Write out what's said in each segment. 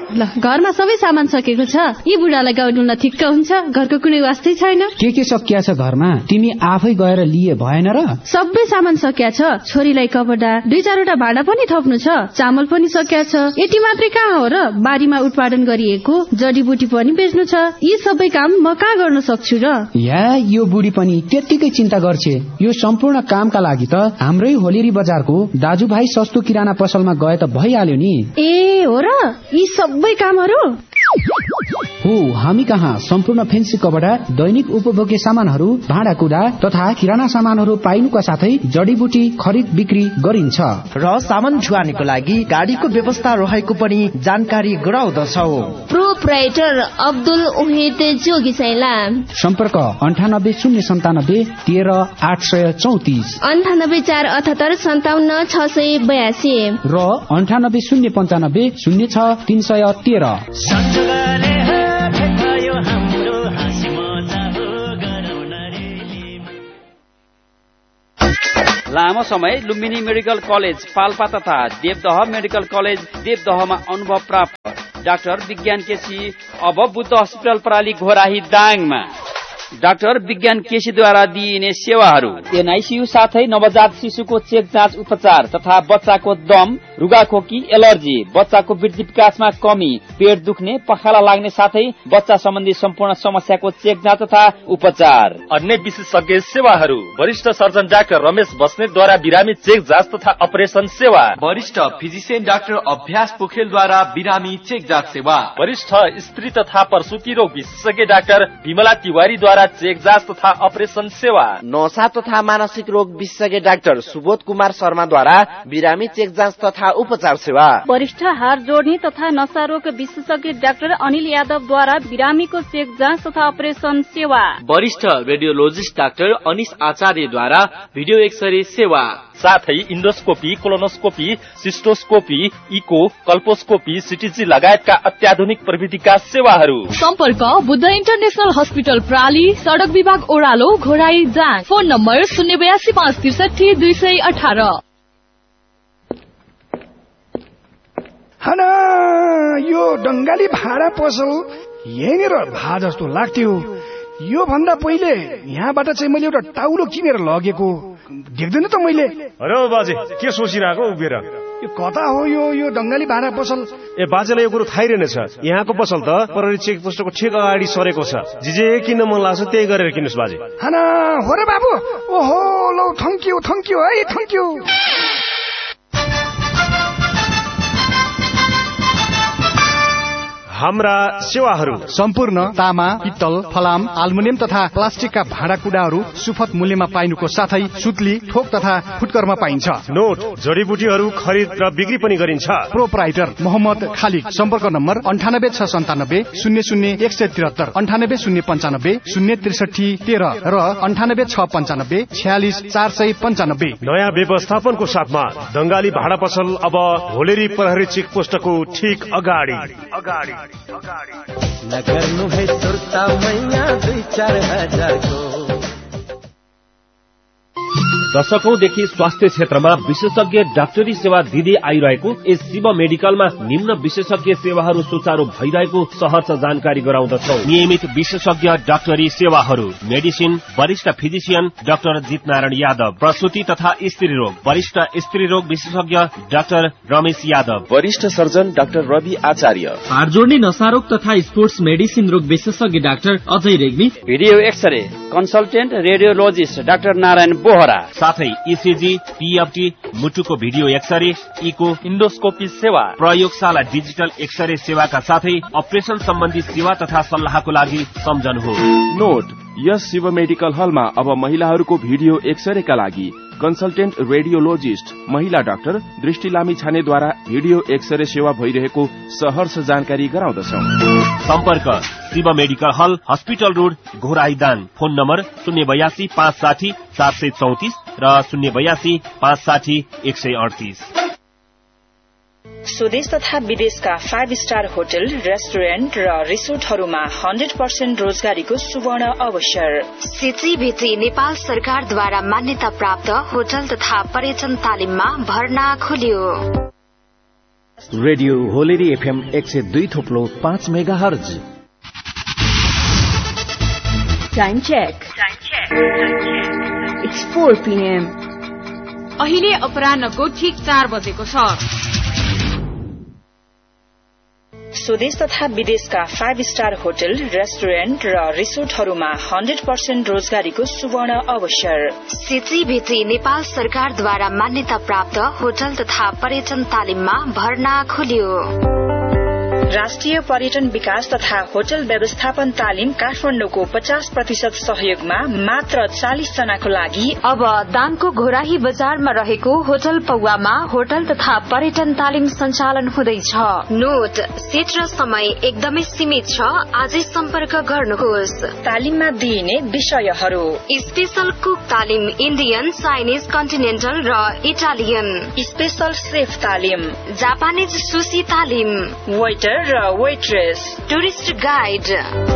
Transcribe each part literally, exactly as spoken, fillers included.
ल घरमा सबै सामान सकेको छ। यी बुढालाई गाउँ न ठिक्क हुन्छ, घरको कुनै वास्तै छैन। के के सकिया छ घरमा? तिमी आफै गएर लिए भएन र? सबै सामान सकिया छ। छोरीलाई कपडा, दुई चारवटा भाँडा पनि थप्नु छ, चामल पनि सकिया छ। यति मात्रै कहाँ हो र? बारीमा उत्पादन गरिएको जडीबुटी पनि बेच्नु छ। यी सबै काम म कहाँ गर्न सक्छु र? या यो बुढी पनि त्यत्तिकै चिन्ता गर्छे। यो सम्पूर्ण कामका लागि त हाम्रै होलेरी बजारको दाजुभाइ सस्तो किराना पसलमा गए त भइहाल्यो नि। ए हो र? यी सबै कामहरू हो। हामी कहाँ सम्पूर्ण फेन्सी कपडा, दैनिक उपभोग्य सामानहरू, भाँडाकुँडा तथा किराना सामानहरू पाइनुका साथै जडीबुटी खरिद बिक्री गरिन्छ र सामान ढुवानीको लागि गाडीको व्यवस्था रहेको पनि जानकारी गराउँदछौ। प्रोप्राइटर अब्दुल उहिद जोगी सैला। सम्पर्क अन्ठानब्बे शून्य सन्तानब्बे तेह्र आठ सय चौतिस, अन्ठानब्बे चार अठहत्तर सन्ताउन्न छ सय बयासी र अन्ठानब्बे शून्य पन्चानब्बे शून्य छ तीन सय तेह्र। लामो समय लुम्बिनी मेडिकल कलेज पाल्पा तथा देवदह मेडिकल कलेज देवदहमा अनुभव प्राप्त डाक्टर विज्ञान केसी अब बुद्ध हस्पिटल प्राली घोराही दाङमा डाक्टर विज्ञान केसीद्वारा दिइने सेवाहरू एनआईसीयू साथै नवजात शिशुको चेक जाँच उपचार तथा बच्चाको दम, रुगाखोकी, एलर्जी, बच्चाको वृद्धि विकासमा कमी, पेट दुख्ने, पखाला लाग्ने साथै बच्चा सम्बन्धी सम्पूर्ण समस्याको चेक जाँच तथा उपचार। अन्य विशेषज्ञ सेवाहरू वरिष्ठ सर्जन डाक्टर रमेश बस्नेतद्वारा बिरामी चेक जाँच तथा अपरेसन सेवा, वरिष्ठ फिजिशियन डाक्टर अभ्यास पोखेलद्वारा बिरामी चेक जाँच सेवा, वरिष्ठ स्त्री तथा प्रसूति रोग विशेषज्ञ डाक्टर विमला तिवारीद्वारा चेक जाँच तथा अपरेसन सेवा, नशा तथा मानसिक रोग विशेषज्ञ डाक्टर सुबोध कुमार शर्माद्वारा बिरामी चेक जाँच तथा उपचार सेवा, वरिष्ठ हार जोड्ने तथा नशा रोग विशेषज्ञ डाक्टर अनिल यादवद्वारा बिरामीको चेक जाँच तथा अपरेसन सेवा, वरिष्ठ रेडियोलोजिस्ट डाक्टर अनिश आचार्यद्वारा भिडियो एक्सरे सेवा, साथै इन्डोस्कोपी, कोलोनोस्कोपी, सिस्टोस्कोपी, इको, कल्पोस्कोपी, सिटीजी लगायतका अत्याधुनिक प्रविधिका सेवाहरू। सम्पर्क बुद्ध इन्टरनेशनल हस्पिटल प्राली, सड़क विभाग ओह्रालो, घोराई दाङ। फोन नम्बर शून्य बयासी पाँच त्रिसठी दुई सय अठार। हन यो डंगाली भाडा पसल यहीँनिर भा जस्तो लाग्थ्यो। यो भन्दा पहिले यहाँबाट चाहिँ मैले एउटा टाउलो किनेर लगेको देख्दैन त मैले। अरे बाजे के सोचिरहेको उभिएर? यो कता हो यो यो डंगाली भाडा पसल? ए बाजेलाई यो कुरो थाहै रहेनछ। यहाँको पसल त प्रहरी चेक पोस्टको ठिक अगाडि सरेको छ। जे जे किन्न मन लाग्छ त्यही गरेर किन्नुस् बाजे। हैन हो र बाबु? ओहो लौ थ्याङ्क यू थ्याङ्क यू है थ्याङ्क यू। हाम्रा सेवाहरू सम्पूर्ण तामा, पित्तल, फलाम, आल्मुनियम तथा प्लास्टिकका भाँडाकुँडाहरू सुपथ मूल्यमा पाइनुको साथै सुत्ली, ठोक तथा फुटकरमा पाइन्छ। नोट, जडीबुटीहरू खरिद र बिक्री पनि गरिन्छ। प्रोप्राइटर मोहम्मद खालिद। सम्पर्क नम्बर अन्ठानब्बे छ सन्तानब्बे शून्य शून्य एक सय त्रिहत्तर, अन्ठानब्बे शून्य पन्चानब्बे शून्य त्रिसठी तेह्र र अन्ठानब्बे छ पन्चानब्बे छयालिस चार सय पन्चानब्बे। नयाँ व्यवस्थापनको साथमा दंगाली भाडा पसल अब होलेरी प्रहरी चेक पोस्टको ठिक अगाडि अगाडि नगर्नु है सुर्ता मैया दुई चार हजारको। दशकौंदेखि स्वास्थ्य क्षेत्रमा विशेषज्ञ डाक्टरी सेवा दिँदै आइरहेको यस शिव मेडिकलमा निम्न विशेषज्ञ सेवाहरू सुचारू भइरहेको सहर्ष जानकारी गराउँदछौ। नियमित विशेषज्ञ डाक्टरी सेवाहरू मेडिसिन, वरिष्ठ फिजिशियन डाक्टर जितनारायण यादव, प्रसूति तथा स्त्री रोग वरिष्ठ स्त्री रोग विशेषज्ञ डाक्टर रमेश यादव, वरिष्ठ सर्जन डाक्टर रवि आचार्य, हाड जोड्ने नशारोग तथा स्पोर्ट्स मेडिसिन रोग विशेषज्ञ doctor Ajay Regmi, video x-ray consultant radiologist doctor Narayan Bohra, साथै इसिजी, पीएफटी, मुटुको भिडियो एक्सरे, इको, इन्डोस्कोपी सेवा, प्रयोगशाला डिजिटल एक्सरे सेवाका साथै अपरेसन सम्बन्धी सेवा तथा सल्लाहको लागि सम्झनुहोस्। नोट, यस शिव मेडिकल हलमा अब महिलाहरूको भिडियो एक्सरेका लागि कन्सल्टेन्ट रेडियोलोजिस्ट महिला डाक्टर दृष्टि लामी छानेद्वारा भिडियो एक्सरे सेवा भइरहेको सहर्ष जानकारी गराउँदछौ। सम्पर्क शिव मेडिकल हल, हस्पिटल रोड, घोराईदाङ। फोन नम्बर शून्य बयासी पाँच साठी सात सय चौतिस र शून्य बयासी पाँच साठी एक सय अडतिस। स्वदेश तथा विदेशका फाइभ स्टार होटल, रेस्टुरेन्ट र रिसोर्टहरूमा हन्ड्रेड पर्सेन्ट रोजगारीको सुवर्ण अवसर। सिची भित्री नेपाल सरकारद्वारा मान्यता प्राप्त होटल तथा पर्यटन तालिममा भर्ना खोलियो। रेडियो होलेरी एफएम एक सय दुई थोप्लो पाँच mega hertz. Time check. It's four PM. अहिले अपराह्नको ठिक चार बजेको छ। स्वदेश तथा विदेशका फाइभ स्टार होटल, रेस्टुरेन्ट र रिसोर्टहरूमा हन्ड्रेड पर्सेन्ट रोजगारीको सुवर्ण अवसर। सिचिभिटी नेपाल सरकारद्वारा मान्यता प्राप्त होटल तथा पर्यटन तालिममा भर्ना खुल्यो। राष्ट्रिय पर्यटन विकास तथा होटल व्यवस्थापन तालिम काठमाडौँको पचास प्रतिशत सहयोगमा मात्र चालिस जनाको लागि अब दाङको घोराही बजारमा रहेको होटल पौवामा होटल तथा पर्यटन तालिम सञ्चालन हुँदैछ। नोट, सीट र समय एकदमै सीमित छ। आजै सम्पर्क गर्नुहोस्। तालिममा दिइने विषयहरू: स्पेशल कुक तालिम, इन्डियन, चाइनिज, कन्टिनेन्टल र इटालियन। स्पेशल सेफ तालिम, जापानिज सुशी तालिम, वेटर र वेट्रेस, टुरिस्ट गाइड।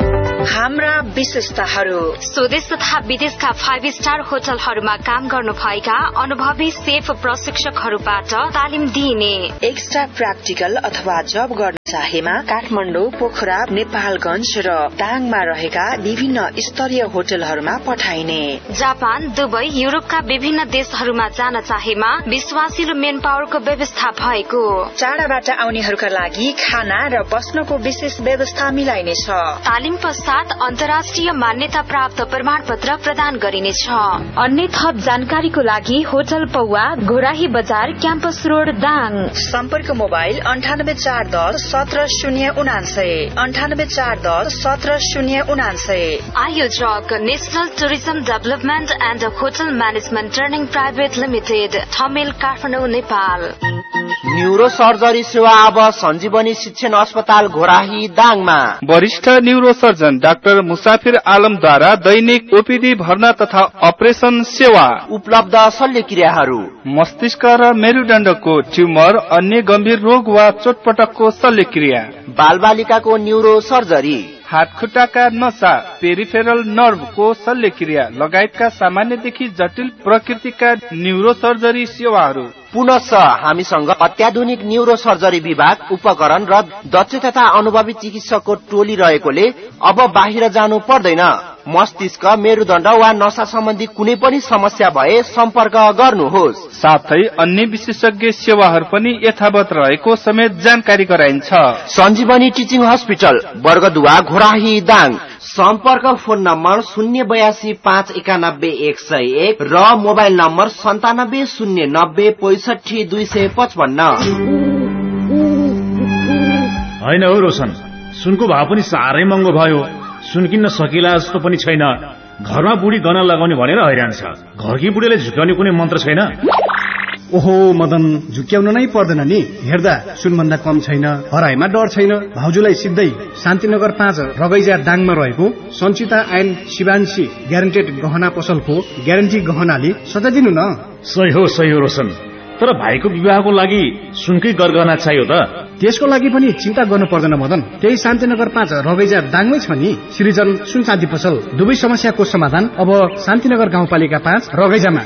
हाम्रा विशेषताहरू: स्वदेश तथा विदेशका फाइभ स्टार होटलहरूमा काम गर्नु भएका अनुभवी सेफ प्रशिक्षकहरूबाट तालिम दिइने। एक्स्ट्रा प्र्याक्टिकल अथवा जब गर्न चाहेमा काठमाडौँ, पोखरा, नेपालगंज र दाङमा रहेका विभिन्न स्तरीय होटलहरूमा पठाइने। जापान, दुबई, युरोपका विभिन्न देशहरूमा जान चाहेमा विश्वासिलो मेन पावरको व्यवस्था भएको। टाढाबाट आउनेहरूका लागि खाना र बस्नको विशेष व्यवस्था मिलाइनेछ। तालिम पश्चात अन्तर्राष्ट्रिय मान्यता प्राप्त प्रमाण पत्र प्रदान गरिनेछ। अन्य थप जानकारीको लागि होटल पौवा, घोराही बजार, क्याम्पस रोड, दाङ। सम्पर्क मोबाइल अन्ठानब्बे चार दस सत्र शून्य उनान्सय अन्ठानब्बे चार दस सत्र शून्य उनान्सय। आयोजक national tourism development and hotel management training private limited, Thamel, Kathmandu, Nepal. Neuro surgery सेवा अब सञ्जीवनी शिक्षण अस्पताल घोराही दाङमा। वरिष्ठ न्यूरो सर्जन डाक्टर मुसाफिर आलमद्वारा दैनिक ओपीडी भर्ना तथा अपरेसन सेवा उपलब्ध। शल्यक्रियाहरू: मस्तिष्क र मेरुदण्डको ट्युमर, अन्य गम्भीर रोग वा चोटपटकको शल्यक्रिया, बालबालिकाको न्यूरो सर्जरी, हात खुट्टाका नसा, पेरिफेरल नर्भको शल्यक्रिया लगायतका सामान्यदेखि जटिल प्रकृतिका न्यूरो सर्जरी सेवाहरू। पुनश हामीसँग अत्याधुनिक न्यूरो सर्जरी विभाग, उपकरण र दक्ष तथा अनुभवी चिकित्सकको टोली रहेकोले अब बाहिर जानु पर्दैन। मस्तिष्क, मेरुदण्ड वा नसा सम्बन्धी कुनै पनि समस्या भए सम्पर्क गर्नुहोस्। साथै अन्य विशेषज्ञ सेवाहरू पनि यथावत रहेको समेत जानकारी गराइन्छ। सञ्जीवनी टिचिङ हस्पिटल, वर्गदुवा, घोराही, दाङ। सम्पर्क फोन नम्बर शून्य बयासी पाँच एकानब्बे एक सय एक र मोबाइल नम्बर सन्तानब्बे शून्य नब्बे पैसठी दुई सय पचपन्न। होइन हौ रोशन, सुनको भाव पनि साह्रै महँगो भयो। सुन किन्न सकिला जस्तो पनि छैन। घरमा बुढी गहना लगाउने भनेर हैरान छ। घरकी बुढीले झुक्याउने कुनै मन्त्र छैन। ओहो मदन, झुक्याउन नै पर्दैन नि। हेर्दा सुनभन्दा कम छैन, हराइमा डर छैन। भाउजूलाई सिधै शान्तिनगर पाँच रगैजा दाङमा रहेको सञ्चिता एन्ड शिवांशी ग्यारेन्टेड गहना पसलको ग्यारेन्टी गहनाले सजाइदिनु न। सही हो सही हो रोशन, तर भाइको विवाहको लागि सुनकै गरगहना चाहियो त। त्यसको लागि पनि चिन्ता गर्नु पर्दैन मदन, त्यही शान्तिनगर पाँच रगैजा दाङमै छ नि सृजन सुन चाँदी पसल। दुवै समस्याको समाधान अब शान्तिनगर गाउँपालिका पाँच रगैजामा।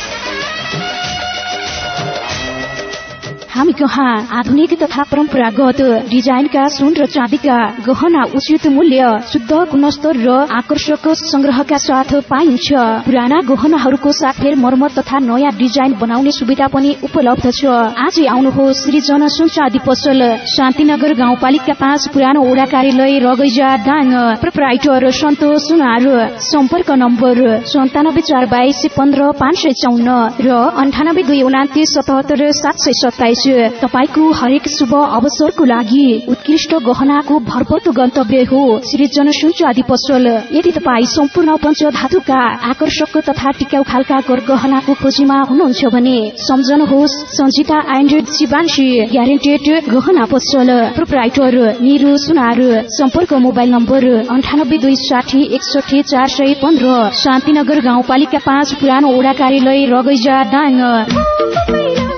हामी कहाँ आधुनिक तथा परम्परागत डिजाइनका सुन र चाँदीका गहना उचित मूल्य, शुद्ध गुणस्तर र आकर्षक संग्रहका साथ पाइन्छ। पुराना गहनाहरूको साथै मर्मत तथा नयाँ डिजाइन बनाउने सुविधा पनि उपलब्ध छ। आजै आउनुहोस् सृजन सुन चाँदी पसल, शान्तिनगर गाउँपालिका पाँच, पुरानो ओडा कार्यालय, रगैजा, दाङ। प्रोप्राइटर सन्तोष सुनार। सम्पर्क नम्बर सन्तानब्बे चार बाइस पन्ध्र पाँच सय चौन्न र अन्ठानब्बे दुई उनातिस सतहत्तर सात सय सत्ताइस। तपाईको हरेक शुभ अवसरको लागि उत्कृष्ट गहनाको भरपर्दो गन्तव्य हो सृजन सुन चाँदी पसल। यदि तपाईँ सम्पूर्ण पञ्चधातुका आकर्षक तथा टिकाउ खालका गहनाको खोजीमा हुनुहुन्छ भने सम्झनुहोस् सञ्जिता एन्ड शिवांशी ग्यारेन्टेड गहना पसल, प्रोप्राइटर निरु सुनार। सम्पर्क मोबाइल नम्बर अन्ठानब्बे दुई साठी एकसठी चार सय पन्ध्र, शान्तिनगर गाउँपालिका पाँच, पुरानो ओडा कार्यालय, रगैजा, दाङ।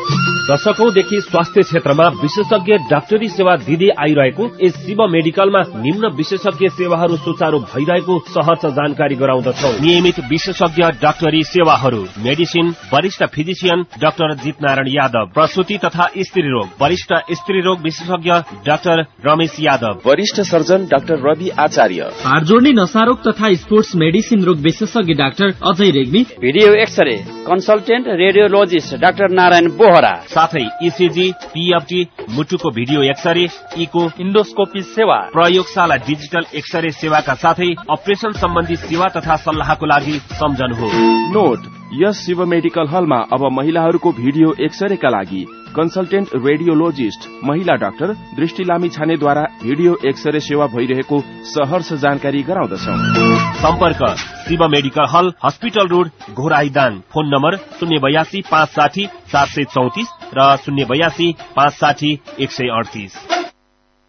दशकौंदेखि स्वास्थ्य क्षेत्रमा विशेषज्ञ डाक्टरी सेवा दिँदै आइरहेको यस शिव मेडिकलमा निम्न विशेषज्ञ सेवाहरू सुचारू भइरहेको सहर्ष जानकारी गराउँदछौ। नियमित विशेषज्ञ डाक्टरी सेवाहरू मेडिसिन वरिष्ठ फिजिशियन डाक्टर जित नारायण यादव, प्रसूति तथा स्त्री रोग वरिष्ठ स्त्री रोग विशेषज्ञ डाक्टर रमेश यादव, वरिष्ठ सर्जन डाक्टर रवि आचार्य, हाड जोड्ने नसारोग तथा स्पोर्ट्स मेडिसिन रोग विशेषज्ञ doctor Ajay Regmi, video x-ray consultant radiologist doctor Narayan Bohra, साथै इसिजी, पीएफटी, मुटुको भिडियो एक्सरे, इको, इन्डोस्कोपी सेवा, प्रयोगशाला डिजिटल एक्सरे सेवाका साथै अपरेशन सम्बन्धी सेवा तथा सल्लाहको लागि सम्झनुहोस्। नोट, यस शिव मेडिकल हलमा अब महिलाहरूको भिडियो एक्सरेका लागि कन्सल्टेन्ट रेडियोलोजिस्ट महिला डाक्टर दृष्टि लामी छानेद्वारा भिडियो एक्सरे सेवा भइरहेको सहर्ष जानकारी गराउँदछौ। सम्पर्क शिव मेडिकल हल, हस्पिटल रोड, घोराईदाङ। फोन नम्बर शून्य बयासी पाँच साठी चार सय चौतिस र शून्य बयासी पाँच साठी एक सय अडतिस।